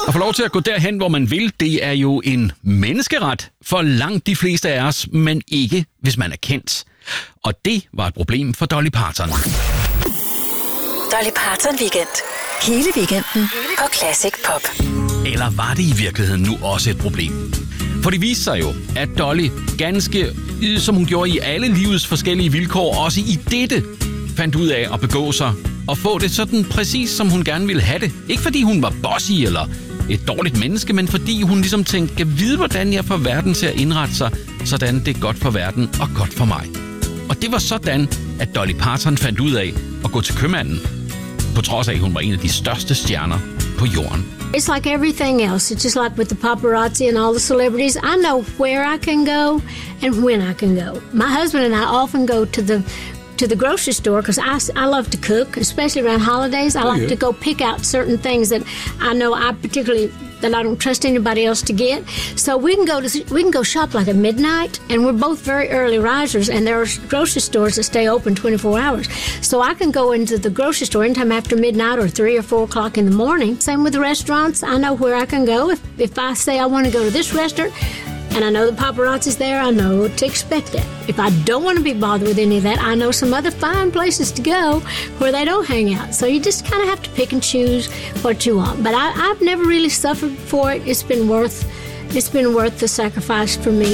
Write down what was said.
At få lov til at gå derhen, hvor man vil, det er jo en menneskeret for langt de fleste af os, men ikke hvis man er kendt. Og det var et problem for Dolly Parton. Dolly Parton Weekend. Hele weekenden på Classic Pop. Eller var det i virkeligheden nu også et problem? For det viste sig jo, at Dolly, ganske som hun gjorde i alle livets forskellige vilkår, også i dette, fandt ud af at begå sig og få det sådan præcis, som hun gerne ville have det. Ikke fordi hun var bossy eller et dårligt menneske, men fordi hun ligesom tænkte, kan vide, hvordan jeg får verden til at indrette sig, sådan det er godt for verden og godt for mig. Og det var sådan, at Dolly Parton fandt ud af at gå til købmanden, på trods af, at hun var en af de største stjerner på jorden. It's like everything else. It's just like with the paparazzi and all the celebrities. I know where I can go and when I can go. My husband and I often go to the grocery store because I love to cook, especially around holidays. I like to go pick out certain things that I know that I don't trust anybody else to get. So we can go shop like at midnight, and we're both very early risers, and there are grocery stores that stay open 24 hours. So I can go into the grocery store anytime after midnight or 3 or 4 o'clock in the morning. Same with the restaurants. I know where I can go. If I say I want to go to this restaurant, and I know the paparazzi's there, I know to expect that. If I don't want to be bothered with any of that, I know some other fine places to go where they don't hang out. So you just kind of have to pick and choose what you want. But I've never really suffered for it. It's been worth the sacrifice for me.